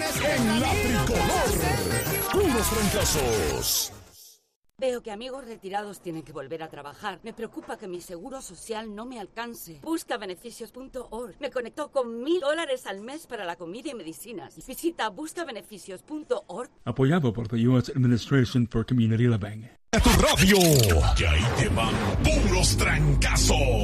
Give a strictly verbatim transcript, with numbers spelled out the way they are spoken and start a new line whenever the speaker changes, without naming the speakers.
en la tricolor. Puros trancazos.
Veo que amigos retirados tienen que volver a trabajar. Me preocupa que mi seguro social no me alcance. Busca beneficios punto org. Me conectó con mil dólares al mes para la comida y medicinas. Visita busca beneficios punto org.
Apoyado por the U S Administration for Community Living.
A tu radio. Que ahí te van puros trancazos.